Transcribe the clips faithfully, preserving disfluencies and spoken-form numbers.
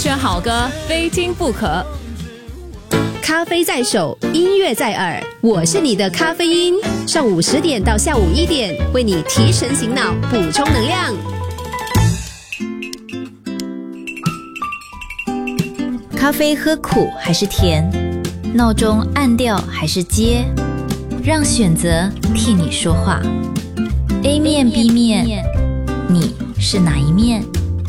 选好歌，非听不可。 咖啡在手，音乐在耳，我是你的咖啡因。上午十点到下午一点，为你提神醒脑，补充能量。 咖啡喝苦还是甜？闹钟按掉还是接？让选择替你说话。A 面 B 面，你是哪一面？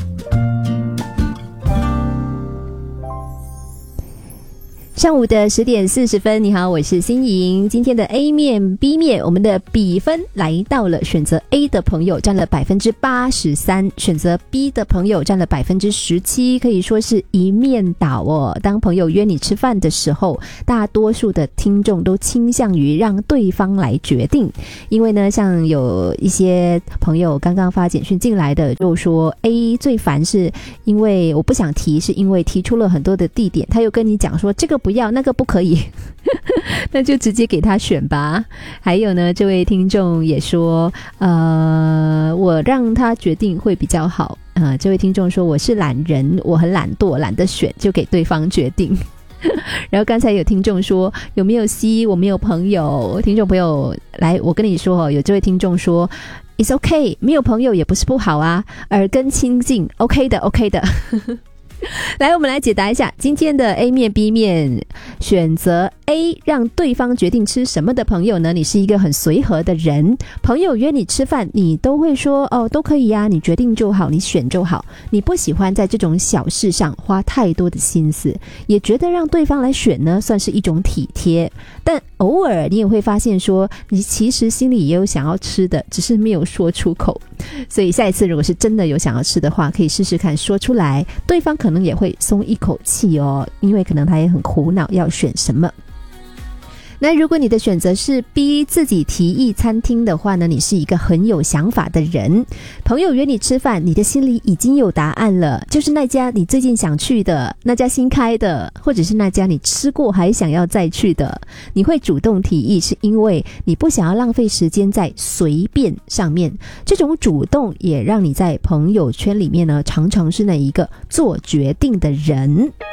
上午的十点四十分，你好，我是欣莹。今天的 A 面 B 面，我们的比分来到了选择 A 的朋友占了百分之八十三，选择 B 的朋友占了百分之十七，可以说是一面倒哦。当朋友约你吃饭的时候，大多数的听众都倾向于让对方来决定，因为呢，像有一些朋友刚刚发简讯进来的，就说 A 最烦是因为我不想提，是因为提出了很多的地点，他又跟你讲说这个不要那个不可以那就直接给他选吧。还有呢，这位听众也说呃，我让他决定会比较好。呃，这位听众说我是懒人，我很懒惰，懒得选，就给对方决定然后刚才有听众说有没有 C， 我没有朋友。听众朋友来，我跟你说哦，有这位听众说 It's okay， 没有朋友也不是不好啊，耳根清净 OK 的 OK 的来，我们来解答一下今天的 A 面 B 面。选择 A 让对方决定吃什么的朋友呢，你是一个很随和的人，朋友约你吃饭你都会说哦都可以啊，你决定就好，你选就好，你不喜欢在这种小事上花太多的心思，也觉得让对方来选呢算是一种体贴。但偶尔你也会发现说你其实心里也有想要吃的，只是没有说出口，所以下一次如果是真的有想要吃的话，可以试试看说出来，对方可能也会松一口气哦，因为可能他也很苦恼要选什么。那如果你的选择是 B 自己提议餐厅的话呢，你是一个很有想法的人，朋友约你吃饭，你的心里已经有答案了，就是那家你最近想去的，那家新开的，或者是那家你吃过还想要再去的。你会主动提议是因为你不想要浪费时间在随便上面，这种主动也让你在朋友圈里面呢常常是那一个做决定的人。